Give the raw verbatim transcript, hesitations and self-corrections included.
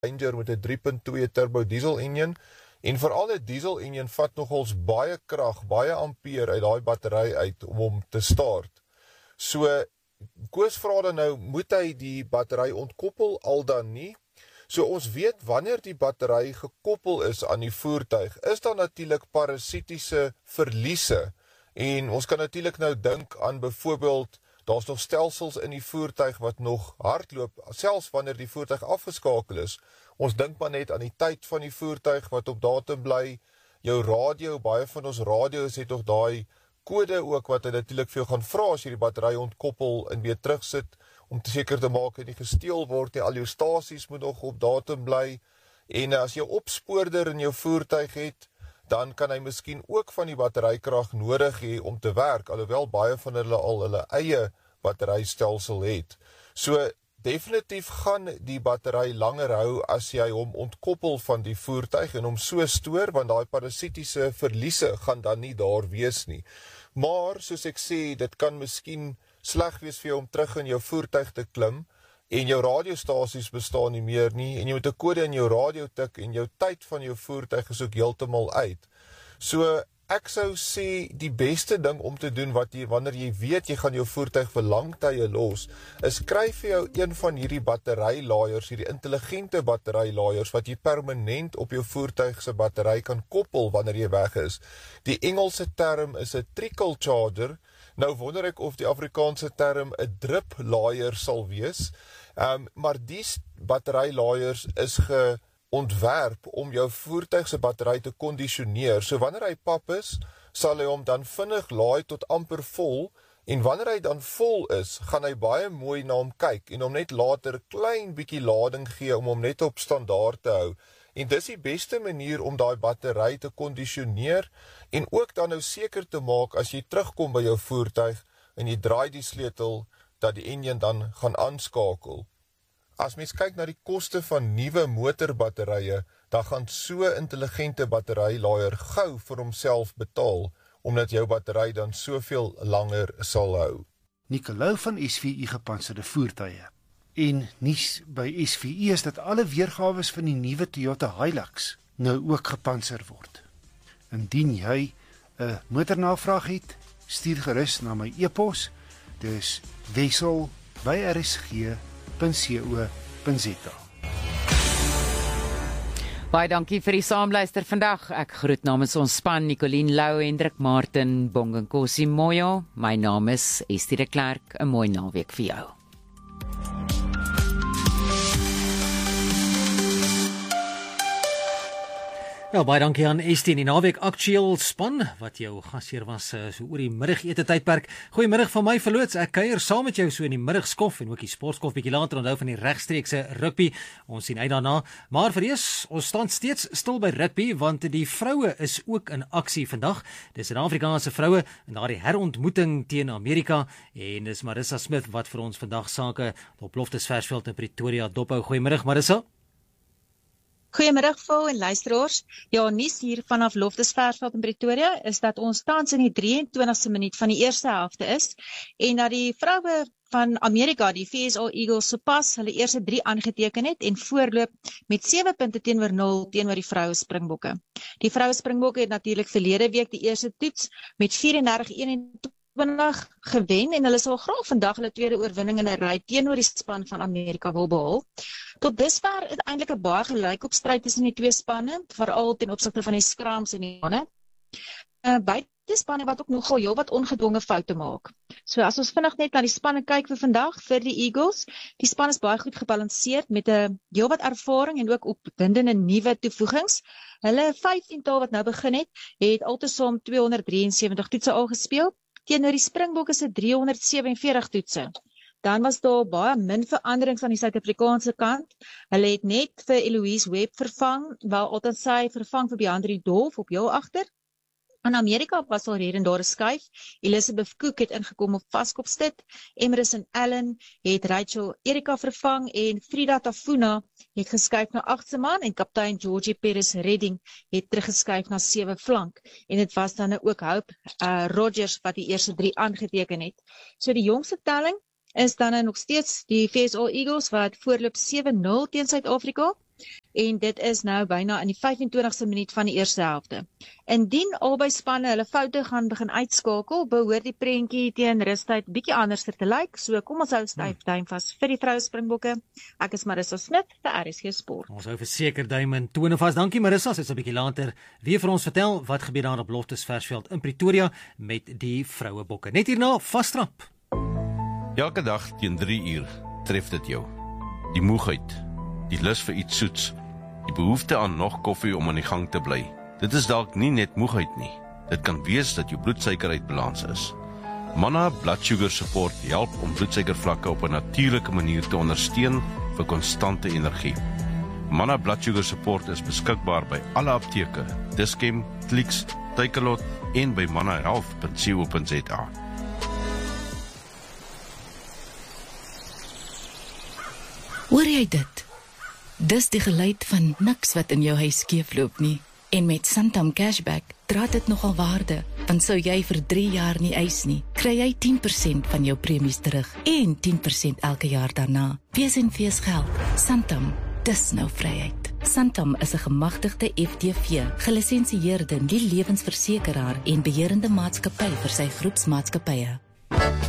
Ranger met 'n drie punt twee turbo diesel engine. En veral 'n diesel engine vat nogals baie krag, baie ampere uit daai battery uit om hom te start. So Koos vra dan nou, moet hy die battery ontkoppel al dan nie? So ons weet wanneer die battery gekoppel is aan die voertuig, is daar natuurlik parasitiese verliese. En ons kan natuurlik nou dink aan byvoorbeeld, daar's nog stelsels in die voertuig wat nog hardloop, selfs wanneer die voertuig afgeskakel is. Ons dink maar net aan die tyd van die voertuig wat op datum bly, jou radio, baie van ons radio's het nog daai kode ook wat hy natuurlik vir jou gaan vra as jy die battery ontkoppel en weer terugsit, om te seker te maak dat die gesteel word, nie al jou stasies moet nog op datum bly, en as jy opspoorder in jou voertuig het, dan kan hy miskien ook van die batterykrag nodig hê om te werk, alhoewel baie van hulle al hulle eie batterystelsel het. So, definitief gaan die battery langer hou as jy hom ontkoppel van die voertuig en hom so stoor, want daai parasitiese verliese gaan dan nie daar wees nie. Maar, soos ek sê, dit kan miskien sleg wees vir jou om terug in jou voertuig te klim, en jou radiostasies bestaan nie meer nie, en jy moet 'n kode in jou radio tik, en jou tyd van jou voertuig is ook heeltemal uit. So, ek sou sê, die beste ding om te doen, wat jy, wanneer jy weet, jy gaan jou voertuig vir lang tye los, is kry vir jou een van hierdie batterylaaiers, hierdie intelligente batterylaaiers, wat jy permanent op jou voertuig se battery kan koppel, wanneer jy weg is. Die Engelse term is 'n trickle charger. Nou wonder ek of die Afrikaanse term 'n drip laaier sal wees, um, maar die batterylaaiers is geontwerp om jou voertuig se battery te kondisioneer. So wanneer hy pap is, sal hy hom dan vinnig laai tot amper vol, en wanneer hy dan vol is, gaan hy baie mooi na hom kyk, en hom net later klein bietjie lading gee, om hom net op standaard te hou. En dis die beste manier om daai battery te kondisioneer, en ook dan nou seker te maak, as jy terugkom by jou voertuig, en jy draai die sleutel, dat die engine dan gaan aanskakel. As mens kyk na die koste van nuwe motorbatterye, dan gaan so intelligente batterylaaier gou vir homself betaal, omdat jou battery dan soveel langer sal hou. Nicolou van S V I gepantserde voertuie. En nuus by S V I is dat alle weergawe van die nuwe Toyota Hilux nou ook gepantser word. Indien jy 'n motornavraag het, stuur gerus na my e-pos. Dis wissel by r s g punt co punt z a. Baie dankie vir die saamluister vandag. Ek groet namens ons span Nicoline Lou, Hendrik Martin, Bongenkosi Moyo. My naam is Estie de Klerk. 'n Mooi naweek vir jou. Ja, baie dankie aan Estie, die naweek aktueel span, wat jou gasheer was so oor die middagete tydperk. Goeiemiddag van my verloots, ek kuier saam met jou so in die middagskof en ook die sportskof bietjie later, onthou van die regstreekse rugby. Ons sien uit daarna, maar vir eers, ons staan steeds stil by rugby, want die vroue is ook in aksie vandag. Dis Suid-Afrikaanse vroue en daardie herontmoeting teen Amerika, en dis Marissa Smith wat vir ons vandag sake op Loftesversveld in Pretoria dophou. Goeiemiddag Marissa. Goeiemiddag Phil en luisteraars. Ja, nuus hier vanaf Loftesversveld in Pretoria is dat ons tans in die drieëntwintigste minuut van die eerste helfte is en dat die vroue van Amerika, die V S A Eagles, sopas hulle eerste drie aangeteken het en voorloop met sewe punte teenoor nul teenoor die vroue Springbokke. Die vroue Springbokke het natuurlik verlede week die eerste toets met vyf en eenentwintig gewen en hulle sal graag vandag hulle tweede oorwinning in 'n ry teenoor die span van Amerika wil behaal. Tot dusver het eintlik 'n baie gelykop stryd tussen die twee spanne, veral ten opsigte van die scrums en die manne. Uh, beide spanne wat ook nogal heel wat ongedwonge foute maak. So as ons vinnig net na die spanne kyk vir vandag, vir die Eagles, die span is baie goed gebalanseerd met 'n heel wat ervaring en ook opwindende nuwe toevoegings. Hulle vyftiental wat nou begin het, het altesaam tweehonderdsewentig toetse al gespeel, teenoor die Springbokke se driehonderdsewenveertig toetse. Dan was daar baie min veranderings aan die Suid-Afrikaanse kant. Hulle het net vir Eloise Webb vervang, wel altyd sy vervang vir Beandrie Dolf op heel agter. In Amerika was al hier en daar 'n skuif. Elizabeth Cook het ingekom op vaskopstit. Emerson Allen het Rachel Erika vervang en Frida Tafuna het geskuif na agste man en kaptein Georgie Perez Redding het teruggeskuif na sewe flank. En dit was dan ook Hope uh, Rogers wat die eerste drie aangeteken het. So die jongste telling is dan nog steeds die V S A Eagles wat voorloop sewe nul teen Suid-Afrika. en dit is nou byna in die vyf en twintigste minuut van die eerste helfte. Indien albei spanne hulle foute gaan begin uitskakel, behoort die prentjie teen rustyd bietjie anders te lyk. So kom ons hou styf duim vas vir die vroue Springbokke. Ek is Marissa Smit vir R S G Sport. Ons hou verseker duim en tone vas. Dankie Marissa, sy's 'n bietjie later weer vir ons vertel wat gebeur daar op Loftesversveld in Pretoria met die vroue bokke. Net hierna Vastrap. Elke dag teen drie uur tref dit jou. Die moegheid, die lus vir iets soets, die behoefte aan nog koffie om aan die gang te bly. Dit is dalk nie net moegheid nie. Dit kan wees dat jou bloedsuiker uit balans is. Manna Blood Sugar Support help om bloedsuikervlakke op 'n natuurlike manier te ondersteun vir konstante energie. Manna Blood Sugar Support is beskikbaar by alle apteke, Dischem, Clicks, Takealot en by manna health punt co punt za. Hoor jy dit? Dis die geluid van niks wat in jou huis skeefloop nie. En met Santam Cashback dra dit nogal waarde, want sou jy vir drie jaar nie eis nie, kry jy tien persent van jou premies terug en tien persent elke jaar daarna. Wees en wees geld. Santam, dis nou vryheid. Santam is 'n gemagtigde F D V, gelisensieerde nie lewensversekeraar en beheerende maatskappy vir sy groepsmaatskappye.